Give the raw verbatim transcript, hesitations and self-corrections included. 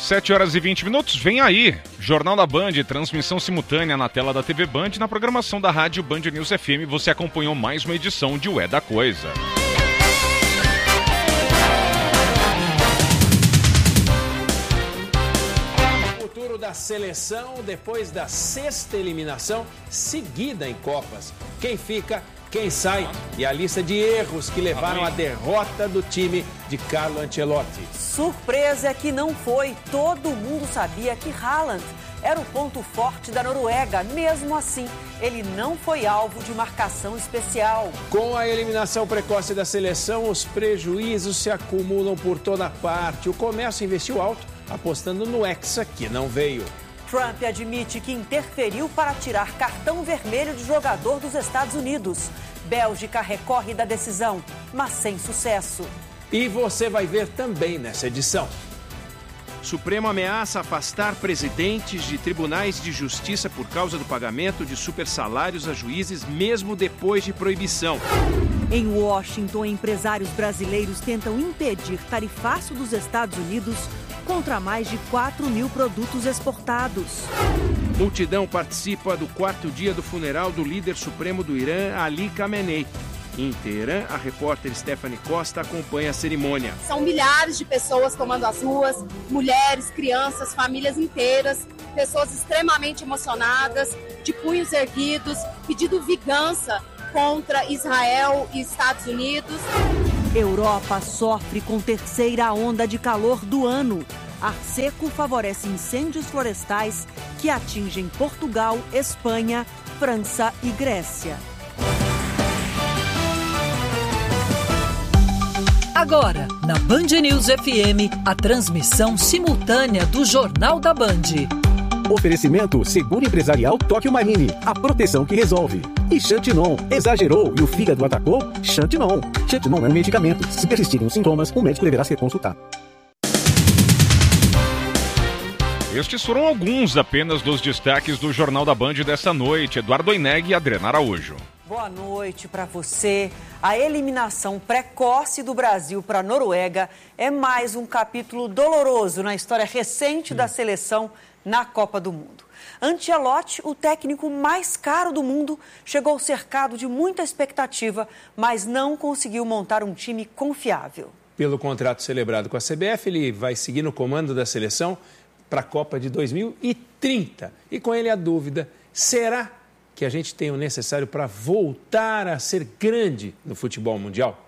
sete horas e vinte minutos, vem aí, Jornal da Band, transmissão simultânea na tela da T V Band, na programação da rádio Band News F M, você acompanhou mais uma edição de O É da Coisa. O futuro da seleção depois da sexta eliminação seguida em Copas. Quem fica, quem sai e a lista de erros que levaram à derrota do time de Carlo Ancelotti. Surpresa é que não foi. Todo mundo sabia que Haaland era o ponto forte da Noruega. Mesmo assim, ele não foi alvo de marcação especial. Com a eliminação precoce da seleção, os prejuízos se acumulam por toda parte. O comércio investiu alto, apostando no Hexa, que não veio. Trump admite que interferiu para tirar cartão vermelho de jogador dos Estados Unidos. Bélgica recorre da decisão, mas sem sucesso. E você vai ver também nessa edição. Supremo ameaça afastar presidentes de tribunais de justiça por causa do pagamento de supersalários a juízes, mesmo depois de proibição. Em Washington, empresários brasileiros tentam impedir tarifaço dos Estados Unidos contra mais de quatro mil produtos exportados. Multidão participa do quarto dia do funeral do líder supremo do Irã, Ali Khamenei. Em Teherã, a repórter Stephanie Costa acompanha a cerimônia. São milhares de pessoas tomando as ruas, mulheres, crianças, famílias inteiras, pessoas extremamente emocionadas, de punhos erguidos, pedindo vingança contra Israel e Estados Unidos. Europa sofre com terceira onda de calor do ano. Ar seco favorece incêndios florestais que atingem Portugal, Espanha, França e Grécia. Agora, na Band News F M, a transmissão simultânea do Jornal da Band. Oferecimento Seguro Empresarial Tóquio Marine, a proteção que resolve. E Xantinon, exagerou e o fígado atacou? Xantinon. Xantinon é um medicamento. Se persistirem os sintomas, o médico deverá ser consultado. Estes foram alguns apenas dos destaques do Jornal da Band desta noite. Eduardo Oineg e Adriana Araújo. Boa noite para você. A eliminação precoce do Brasil para a Noruega é mais um capítulo doloroso na história recente da seleção na Copa do Mundo. Ancelotti, o técnico mais caro do mundo, chegou cercado de muita expectativa, mas não conseguiu montar um time confiável. Pelo contrato celebrado com a C B F, ele vai seguir no comando da seleção para a Copa de dois mil e trinta. E com ele a dúvida, será que a gente tem o necessário para voltar a ser grande no futebol mundial?